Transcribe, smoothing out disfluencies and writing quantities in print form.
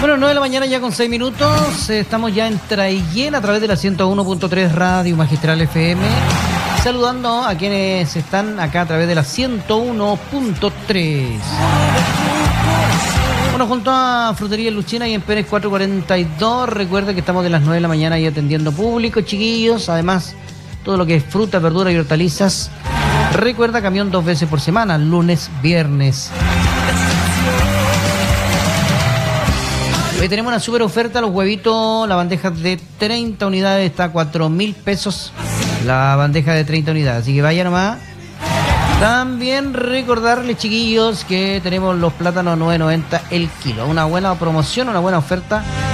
Bueno, 9 de la mañana ya con 6 minutos. Estamos ya en Traillén a través de la 101.3 Radio Magistral FM. Saludando a quienes están acá a través de la 101.3. Bueno, junto a Frutería Luchina y en Pérez 442. Recuerda que estamos de las 9 de la mañana ahí atendiendo público, chiquillos. Además, todo lo que es fruta, verdura y hortalizas. Recuerda, camión 2 veces por semana, lunes, viernes. Hoy tenemos una super oferta, los huevitos, la bandeja de 30 unidades está a 4.000 pesos, la bandeja de 30 unidades, así que vaya nomás. También recordarles, chiquillos, que tenemos los plátanos 9.90 el kilo, una buena promoción, una buena oferta